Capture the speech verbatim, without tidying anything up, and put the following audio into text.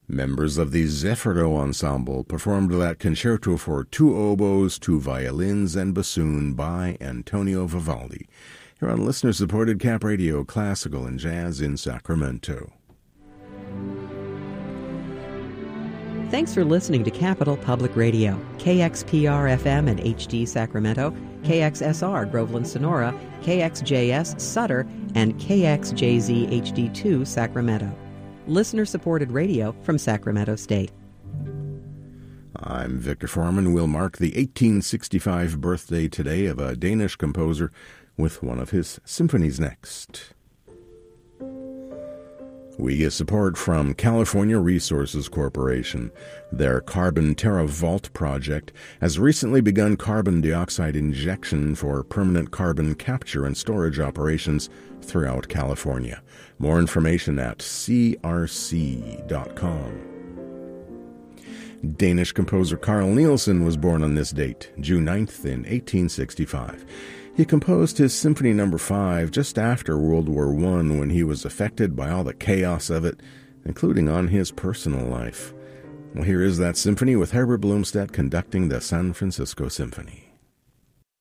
Members of the Zeffiro Ensemble performed that concerto for two oboes, two violins, and bassoon by Antonio Vivaldi. Here on listener-supported Cap Radio, Classical and Jazz in Sacramento. Thanks for listening to Capital Public Radio, K X P R F M and H D Sacramento, K X S R Groveland Sonora, K X J S Sutter, and K X J Z H D two Sacramento. Listener-supported radio from Sacramento State. I'm Victor Foreman. We'll mark the eighteen sixty-five birthday today of a Danish composer with one of his symphonies next. We get support from California Resources Corporation. Their Carbon Terra Vault project has recently begun carbon dioxide injection for permanent carbon capture and storage operations throughout California. More information at c r c dot com. Danish composer Carl Nielsen was born on this date, June ninth in eighteen sixty-five. He composed his Symphony Number five just after World War One when he was affected by all the chaos of it, including on his personal life. Well, here is that symphony with Herbert Blomstedt conducting the San Francisco Symphony.